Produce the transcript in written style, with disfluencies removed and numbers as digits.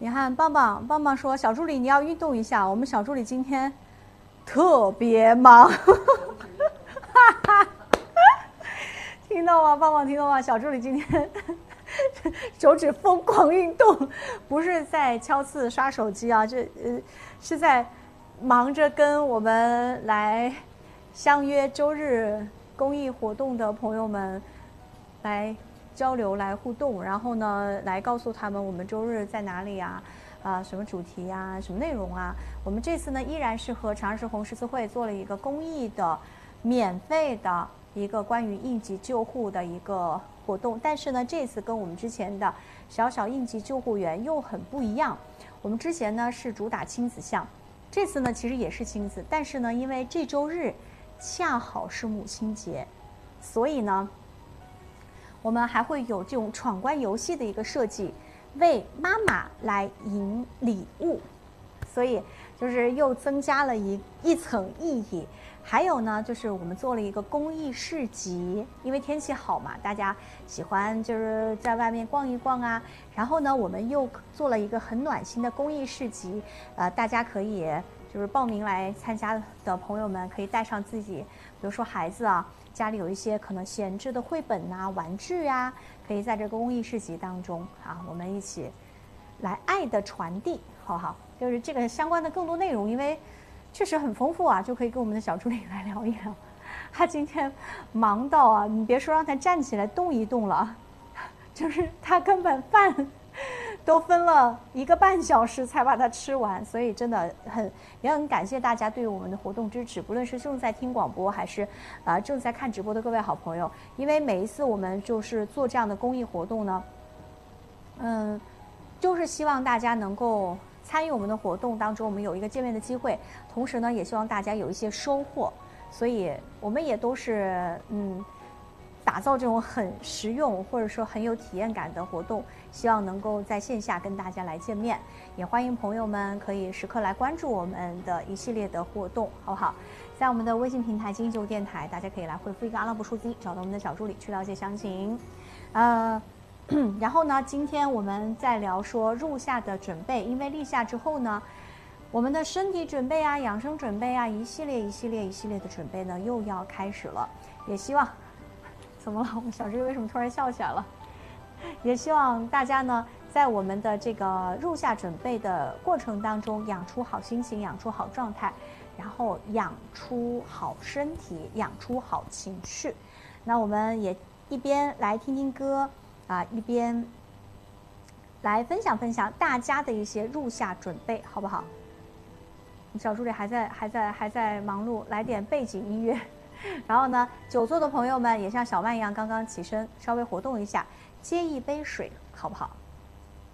你看，棒棒说：“小助理，你要运动一下。”我们小助理今天特别忙，听到吗？棒棒听到吗？小助理今天手指疯狂运动，不是在敲字刷手机啊，是在忙着跟我们来相约周日公益活动的朋友们来交流、来互动，然后呢，来告诉他们我们周日在哪里啊，什么主题啊，什么内容啊。我们这次呢，依然是和长安市红十字会做了一个公益的、免费的一个关于应急救护的一个活动，但是呢，这次跟我们之前的小小应急救护员又很不一样。我们之前呢是主打亲子项，这次呢其实也是亲子，但是呢，因为这周日恰好是母亲节，所以呢，我们还会有这种闯关游戏的一个设计，为妈妈来赢礼物，所以就是又增加了一层意义。还有呢，就是我们做了一个公益市集，因为天气好嘛，大家喜欢就是在外面逛一逛啊。然后呢，我们又做了一个很暖心的公益市集，大家可以就是报名来参加的朋友们可以带上自己，比如说孩子啊，家里有一些可能闲置的绘本啊、玩具啊，可以在这个公益市集当中啊，我们一起来爱的传递，好不好？就是这个相关的更多内容，因为确实很丰富啊，就可以跟我们的小助理来聊一聊。他今天忙到啊，你别说让他站起来动一动了，就是他根本饭都分了1个半小时才把它吃完，所以真的也很感谢大家对我们的活动支持，不论是正在听广播还是正在看直播的各位好朋友，因为每一次我们就是做这样的公益活动呢，就是希望大家能够参与我们的活动当中，我们有一个见面的机会，同时呢，也希望大家有一些收获，所以我们也都是打造这种很实用或者说很有体验感的活动，希望能够在线下跟大家来见面，也欢迎朋友们可以时刻来关注我们的一系列的活动，好不好？在我们的微信平台金九电台，大家可以来回复一个阿拉伯数字1，找到我们的小助理去了解详情。然后呢，今天我们在聊说入夏的准备，因为立夏之后呢，我们的身体准备啊、养生准备啊，一系列的准备呢又要开始了。也希望，怎么了？我们小助理为什么突然笑起来了？也希望大家呢，在我们的这个入夏准备的过程当中，养出好心情，养出好状态，然后养出好身体，养出好情绪。那我们也一边来听听歌。一边来分享大家的一些入夏准备，好不好？小助理还在忙碌，来点背景音乐。然后呢，久坐的朋友们也像小曼一样，刚刚起身，稍微活动一下，接一杯水，好不好？